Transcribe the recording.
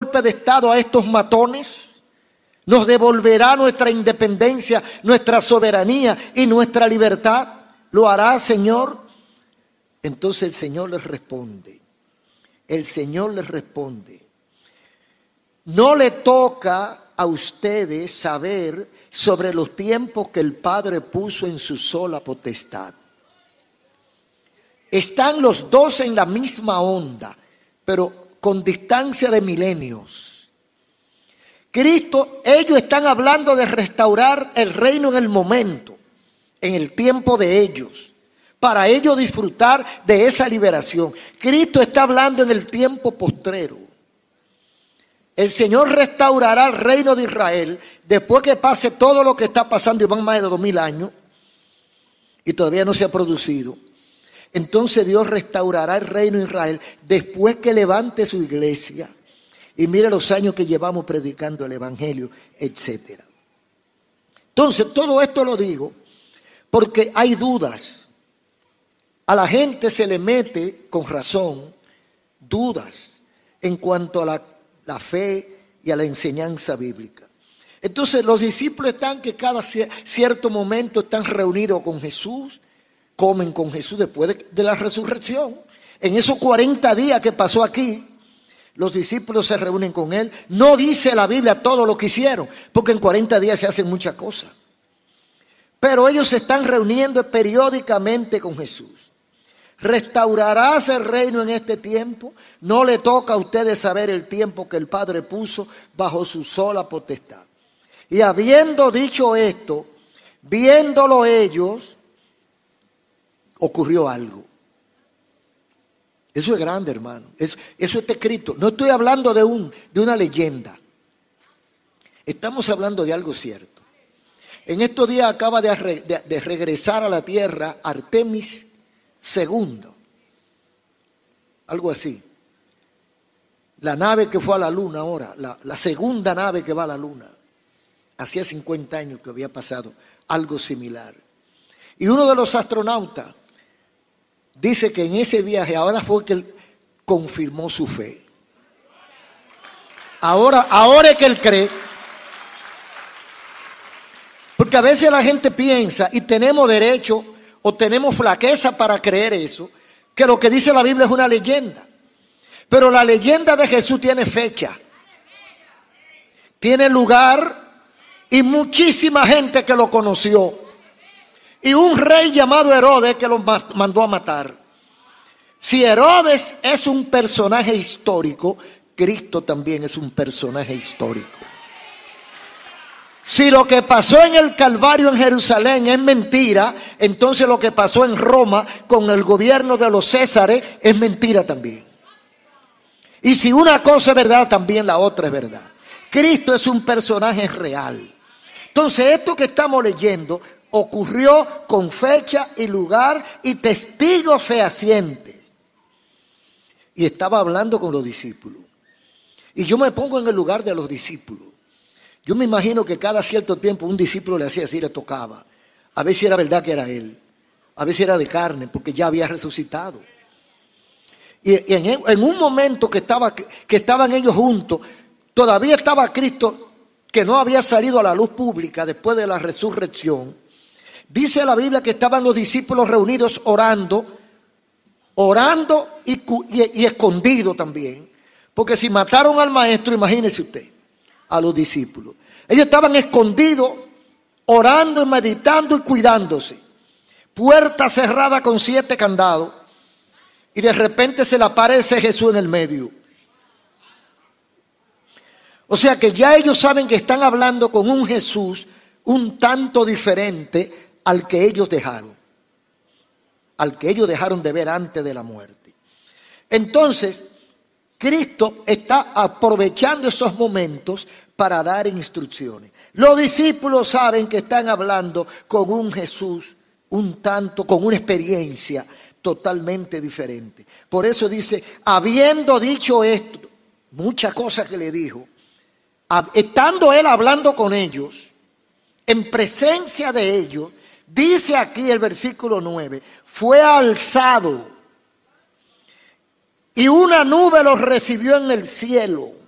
golpe de estado a estos matones? ¿Nos devolverá nuestra independencia, nuestra soberanía y nuestra libertad? ¿Lo hará, Señor? Entonces el Señor les responde. El Señor les responde. No le toca a ustedes saber sobre los tiempos que el Padre puso en su sola potestad. Están los dos en la misma onda, pero con distancia de milenios. Cristo, ellos están hablando de restaurar el reino en el momento, en el tiempo de ellos, para ellos disfrutar de esa liberación. Cristo está hablando en el tiempo postrero. El Señor restaurará el reino de Israel después que pase todo lo que está pasando, y van más de 2000 años, y todavía no se ha producido. Entonces Dios restaurará el reino de Israel después que levante su iglesia. Y mire los años que llevamos predicando el evangelio, etc. Entonces todo esto lo digo porque hay dudas. A la gente se le mete con razón dudas en cuanto a la fe y a la enseñanza bíblica. Entonces los discípulos están que cada cierto momento están reunidos con Jesús, comen con Jesús después de la resurrección. En esos 40 días que pasó aquí, los discípulos se reúnen con Él. No dice la Biblia todo lo que hicieron, porque en 40 días se hacen muchas cosas. Pero ellos se están reuniendo periódicamente con Jesús. ¿Restaurarás el reino en este tiempo? No le toca a ustedes saber el tiempo que el Padre puso bajo su sola potestad. Y habiendo dicho esto, viéndolo ellos, ocurrió algo. Eso es grande, hermano. Eso está escrito. No estoy hablando de una leyenda. Estamos hablando de algo cierto. En estos días acaba de regresar a la tierra Artemis II. Algo así. La nave que fue a la luna ahora. La segunda nave que va a la luna. Hacía 50 años que había pasado algo similar. Y uno de los astronautas dice que en ese viaje ahora fue que él confirmó su fe. Ahora es que él cree. Porque a veces la gente piensa, y tenemos derecho o tenemos flaqueza para creer eso, que lo que dice la Biblia es una leyenda. Pero la leyenda de Jesús tiene fecha, tiene lugar y muchísima gente que lo conoció. Y un rey llamado Herodes que lo mandó a matar. Si Herodes es un personaje histórico, Cristo también es un personaje histórico. Si lo que pasó en el Calvario en Jerusalén es mentira, entonces lo que pasó en Roma con el gobierno de los Césares es mentira también. Y si una cosa es verdad, también la otra es verdad. Cristo es un personaje real. Entonces esto que estamos leyendo ocurrió con fecha y lugar y testigos fehacientes. Y estaba hablando con los discípulos. Y yo me pongo en el lugar de los discípulos. Yo me imagino que cada cierto tiempo un discípulo le hacía así, le tocaba. A ver si era verdad que era él. A ver si era de carne, porque ya había resucitado. Y en un momento que estaban ellos juntos, todavía estaba Cristo, que no había salido a la luz pública después de la resurrección. Dice la Biblia que estaban los discípulos reunidos orando y escondidos también. Porque si mataron al maestro, imagínese usted, a los discípulos. Ellos estaban escondidos, orando y meditando y cuidándose. Puerta cerrada con 7 candados. Y de repente se le aparece Jesús en el medio. O sea que ya ellos saben que están hablando con un Jesús un tanto diferente al que ellos dejaron. Al que ellos dejaron de ver antes de la muerte. Entonces, Cristo está aprovechando esos momentos para dar instrucciones. Los discípulos saben que están hablando con un Jesús un tanto, con una experiencia totalmente diferente. Por eso dice, habiendo dicho esto, muchas cosas que le dijo, estando él hablando con ellos, en presencia de ellos, dice aquí el versículo 9, fue alzado y una nube los recibió en el cielo.